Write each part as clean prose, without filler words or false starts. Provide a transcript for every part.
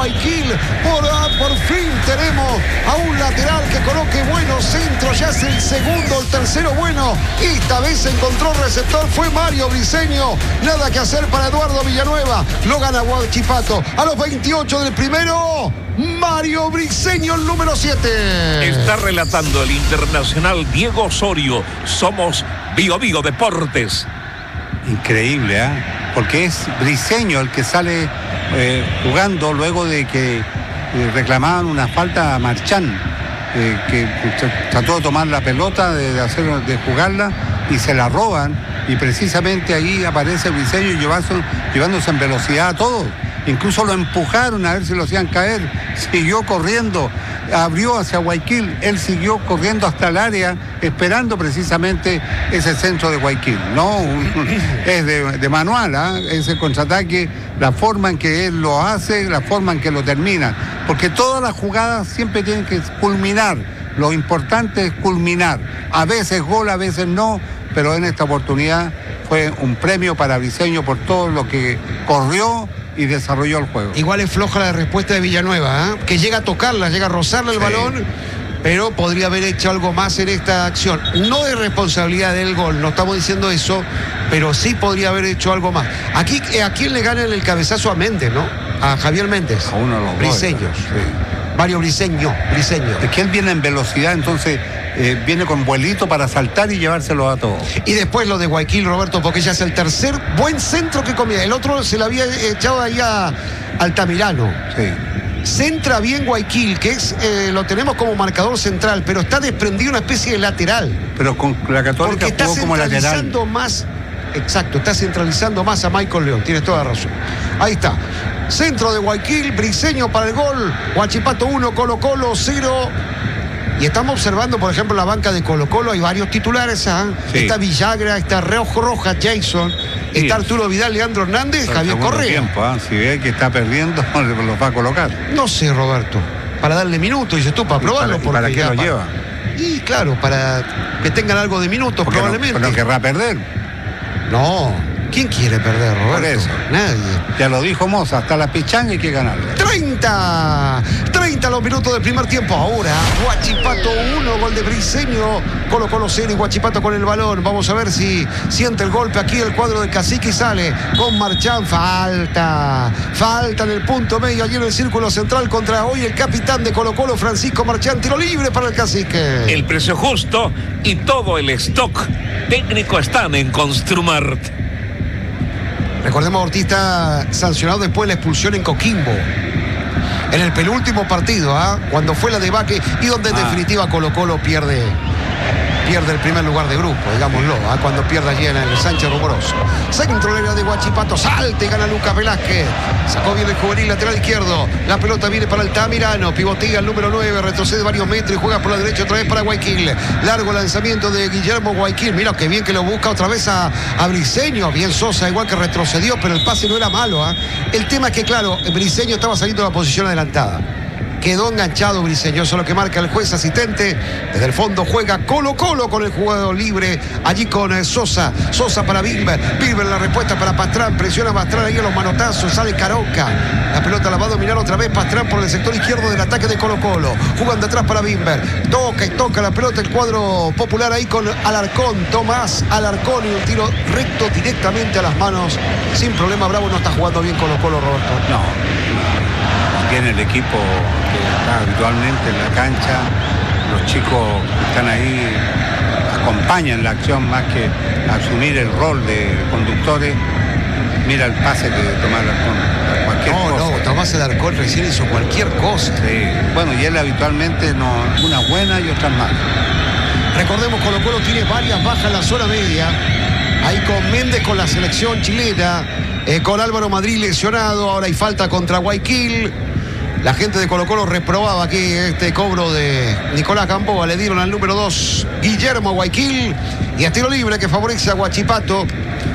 Guayaquil. Por fin tenemos a un lateral que coloque buenos centros. Ya es el segundo, el tercero bueno. Esta vez encontró receptor, fue Mario Briceño. Nada que hacer para Eduardo Villanueva. Lo gana Huachipato. A los 28 del primero, Mario Briceño, el número 7. Está relatando el internacional Diego Osorio. Somos Bio Bio Deportes. Increíble, porque es Briceño el que sale jugando luego de que reclamaban una falta a Marchán, que trató de tomar la pelota, de jugarla, y se la roban, y precisamente ahí aparece Briceño llevándose en velocidad a todos. Incluso lo empujaron a ver si lo hacían caer. Siguió corriendo, abrió hacia Guayaquil. Él siguió corriendo hasta el área, esperando precisamente ese centro de Guayaquil. No, es de manual, ese contraataque, la forma en que él lo hace, la forma en que lo termina. Porque todas las jugadas siempre tienen que culminar. Lo importante es culminar. A veces gol, a veces no, pero en esta oportunidad fue un premio para Briceño por todo lo que corrió y desarrolló el juego. Igual es floja la respuesta de Villanueva, que llega a tocarla, llega a rozarle el balón, pero podría haber hecho algo más en esta acción. No es responsabilidad del gol, no estamos diciendo eso, pero sí podría haber hecho algo más. Aquí, ¿a quién le ganan el cabezazo? A Méndez, ¿no? A Javier Méndez. A uno de los Briceño. Mario Briceño. Es que él viene en velocidad, entonces viene con vuelito para saltar y llevárselo a todos. Y después lo de Guayaquil, Roberto, porque ya es el tercer buen centro que comía. El otro se le había echado ahí a Altamirano. Sí. Centra bien Guayaquil, que es lo tenemos como marcador central, pero está desprendido una especie de lateral. Pero con la Católica jugó como lateral. Está centralizando más a Michael León, tienes toda razón. Ahí está. Centro de Guayaquil, Briceño para el gol. Huachipato 1, Colo-Colo 0. Y estamos observando, por ejemplo, la banca de Colo-Colo, hay varios titulares. Sí. Está Villagra, está Rojas, Jason, está Arturo Vidal, Leandro Hernández, Javier Correa. Si ve que está perdiendo, los va a colocar. No sé, Roberto, para darle minutos, dices tú, para probarlo. ¿Para qué lo lleva? Y claro, para que tengan algo de minutos, porque probablemente. No querrá perder. No. ¿Quién quiere perder, Roberto? Por eso. Nadie. Ya lo dijo Moza, hasta la pichanga hay que ganarle. 30 los minutos del primer tiempo. Ahora, Huachipato 1, gol de Briceño. Colo-Colo 0 y Huachipato con el balón. Vamos a ver si siente el golpe aquí el cuadro del Cacique y sale con Marchán. Falta en el punto medio, allí en el círculo central contra hoy el capitán de Colo-Colo, Francisco Marchán. Tiro libre para el Cacique. El precio justo y todo el stock técnico están en Construmart. Recordemos, Ortiz está sancionado después de la expulsión en Coquimbo. En el penúltimo partido, cuando fue la debacle y donde en definitiva Colo-Colo pierde el primer lugar de grupo, digámoslo, cuando pierde allí en el Sánchez Rumoroso. Centro de Huachipato, salta y gana Lucas Velázquez. Sacó bien el juvenil lateral izquierdo. La pelota viene para Altamirano, pivotea el número 9, retrocede varios metros y juega por la derecha otra vez para Guayaquil. Largo lanzamiento de Guillermo Guayaquil. Mira qué bien que lo busca otra vez a Briceño. Bien Sosa, igual que retrocedió, pero el pase no era malo. El tema es que, claro, Briceño estaba saliendo de la posición adelantada. Quedó enganchado Briceño, eso es lo que marca el juez asistente. Desde el fondo juega Colo-Colo con el jugador libre, allí con Sosa. Sosa para Bimber. Bimber la respuesta para Pastrán. Presiona Pastrán ahí a los manotazos. Sale Caroca. La pelota la va a dominar otra vez Pastrán por el sector izquierdo del ataque de Colo-Colo. Jugando atrás para Bimber. Toca y toca la pelota el cuadro popular ahí con Alarcón. Tomás Alarcón y un tiro recto directamente a las manos. Sin problema, Bravo no está jugando bien Colo-Colo, Roberto. No. Tiene el equipo que está habitualmente en la cancha, los chicos que están ahí acompañan la acción más que asumir el rol de conductores. Mira el pase que toma Alarcón, cualquier cosa. No, Tomás Alarcón recién hizo cualquier cosa. Sí, bueno, y él habitualmente unas buenas y otras malas. Recordemos, Colo-Colo tiene varias bajas en la zona media. Ahí con Méndez con la selección chilena, con Álvaro Madrid lesionado, ahora hay falta contra Guayaquil. La gente de Colo-Colo reprobaba aquí este cobro de Nicolás Gamboa. Le dieron al número 2, Guillermo Guayaquil. Y a tiro libre que favorece a Huachipato.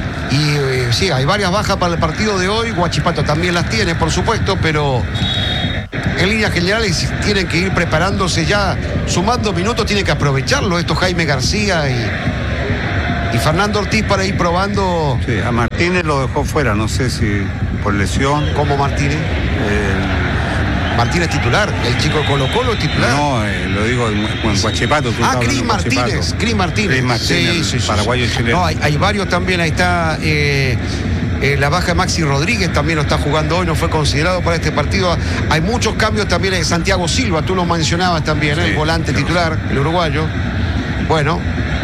Y sí, hay varias bajas para el partido de hoy. Huachipato también las tiene, por supuesto, pero en líneas generales tienen que ir preparándose ya. Sumando minutos, tienen que aprovecharlo. Esto Jaime García y Fernando Ortiz para ir probando. Sí, a Martínez lo dejó fuera, no sé si por lesión. ¿Cómo Martínez? Martínez titular, el chico Colo-Colo titular. No, lo digo en Huachipato. Cris Martínez. Cris Martínez, Sí. paraguayo y chileno. No, hay varios también, ahí está la baja de Maxi Rodríguez, también lo está jugando hoy, no fue considerado para este partido. Hay muchos cambios también en Santiago Silva, tú lo mencionabas también, sí, el volante titular, el uruguayo. Bueno,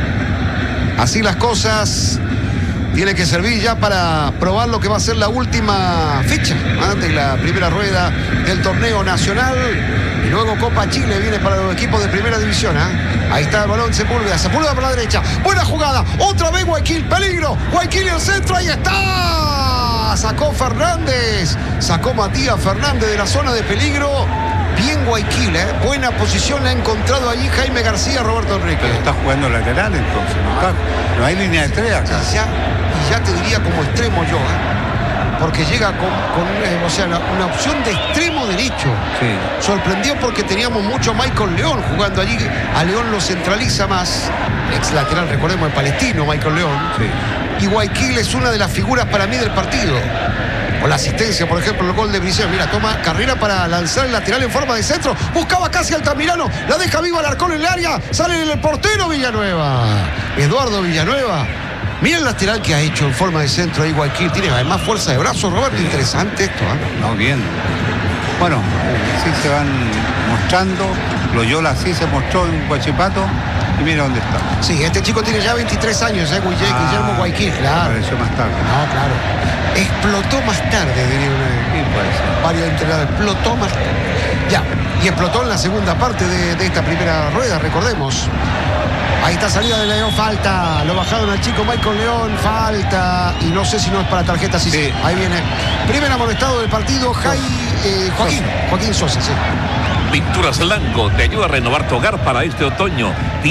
así las cosas. Tiene que servir ya para probar lo que va a ser la última fecha antes de la primera rueda del torneo nacional. Y luego Copa Chile viene para los equipos de primera división. Ahí está el balón, Sepúlveda por la derecha. Buena jugada, otra vez Guayaquil, peligro. Guayaquil en el centro, ahí está. Sacó Fernández, sacó Matías Fernández de la zona de peligro. Bien Guayaquil, buena posición la ha encontrado allí Jaime García, Roberto Enrique. Pero está jugando lateral entonces, no hay línea de tres acá. Ya te diría como extremo yo, porque llega con una opción de extremo derecho. Sí. Sorprendió porque teníamos mucho Michael León jugando allí. A León lo centraliza más. Ex lateral, recordemos, el palestino Michael León. Sí. Y Guayaquil es una de las figuras para mí del partido. Con la asistencia, por ejemplo, el gol de Briceño. Mira, toma carrera para lanzar el lateral en forma de centro. Buscaba casi Altamirano. La deja viva Alarcón en el área. Sale el portero Villanueva. Eduardo Villanueva. Mira el lateral que ha hecho en forma de centro ahí Guayaquil. Tiene además fuerza de brazo, Roberto. Sí. Interesante esto. No, bien. Bueno, sí se van mostrando. Loyola sí se mostró en Huachipato. Y mira dónde está. Sí, este chico tiene ya 23 años, Guillermo Guayaquil, claro. Apareció más tarde. No, claro. Explotó más tarde, diría varios entrenadores. Explotó más tarde. Ya, y explotó en la segunda parte de esta primera rueda, recordemos. Ahí está salida de León, falta. Lo bajaron al chico Michael León, falta. Y no sé si no es para tarjeta, sí. Ahí viene. Primer amonestado del partido, Joaquín Sosa, sí. Pinturas Lanco te ayuda a renovar tu hogar para este otoño.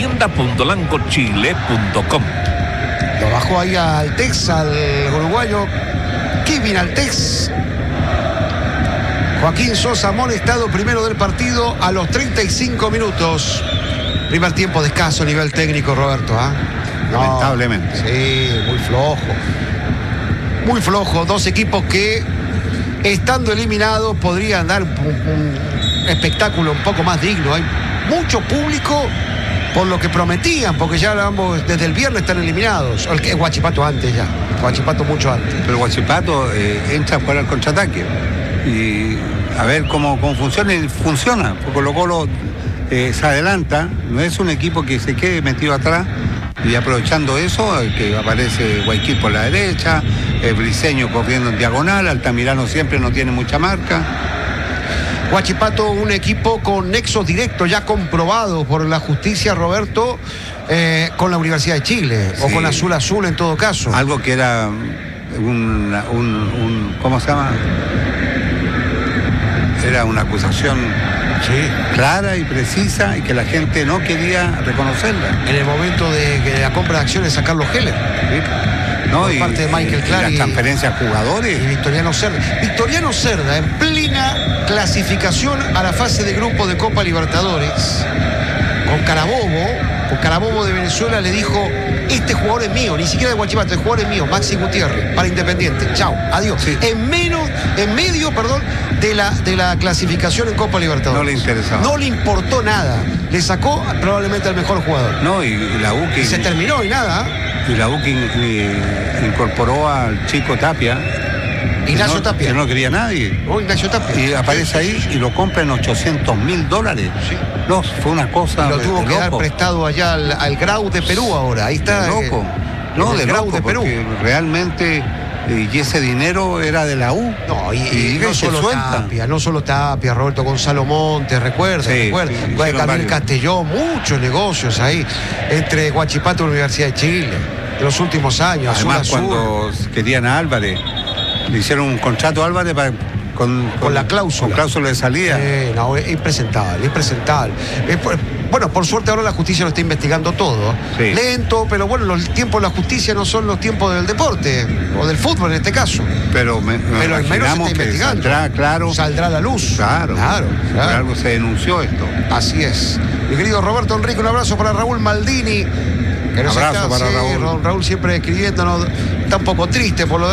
Tienda.lancochile.com. Lo bajó ahí al Tex, al uruguayo Kevin Altex. Joaquín Sosa amonestado primero del partido a los 35 minutos. Primer tiempo de escaso nivel técnico, Roberto. Lamentablemente. Sí, muy flojo. Muy flojo. Dos equipos que, estando eliminados, podrían dar un espectáculo un poco más digno. Hay mucho público por lo que prometían, porque ya ambos desde el viernes están eliminados. El Huachipato antes ya. Huachipato mucho antes. Pero Huachipato entra para el contraataque. Y a ver cómo funciona. Y funciona. Porque Colo-Colo se adelanta. No es un equipo que se quede metido atrás. Y aprovechando eso, que aparece Guayaquil por la derecha, Briceño corriendo en diagonal, Altamirano siempre no tiene mucha marca. Huachipato, un equipo con nexos directos ya comprobados por la justicia, Roberto, con la Universidad de Chile, sí, o con Azul en todo caso. Algo que era ¿cómo se llama? Era una acusación clara y precisa y que la gente no quería reconocerla. En el momento de la compra de acciones a Carlos Heller. Sí. No, por parte de Michael Clark y las transferencias a jugadores. Y Victoriano Cerda. Victoriano Cerda en plena clasificación a la fase de grupo de Copa Libertadores. Con Carabobo de Venezuela le dijo: este jugador es mío, ni siquiera de Huachipato, el jugador es mío, Maxi Gutiérrez, para Independiente. Chao, adiós. Sí. En medio de la clasificación en Copa Libertadores. No le interesaba. No le importó nada. Le sacó probablemente al mejor jugador. No, y la U que... Y se terminó y nada. Y la U que incorporó al chico Tapia. Ignacio Tapia. Que no quería nadie. Ignacio Tapia. Y aparece ahí y lo compra en $800.000. Sí. No, fue una cosa. Y lo tuvo que dar prestado allá al Grau de Perú ahora. Ahí está. Loco. No, de Grau de Perú. Porque realmente. Y ese dinero era de la U. No, y no solo Tapia, Roberto Gonzalo Montes, recuerda. Camil Castellón, muchos negocios ahí entre Huachipato y la Universidad de Chile en los últimos años. Además, cuando querían a Álvarez, le hicieron un contrato a Álvarez con la cláusula. Con cláusula de salida. No, es impresentable. Bueno, por suerte ahora la justicia lo está investigando todo. Sí. Lento, pero bueno, los tiempos de la justicia no son los tiempos del deporte, o del fútbol en este caso. Pero al menos se está investigando. Saldrá a la luz. Claro. Por algo se denunció esto. Así es. Mi querido Roberto Enrique, un abrazo para Raúl Maldini. Un abrazo para Raúl. Raúl siempre escribiéndonos, está un poco triste por lo de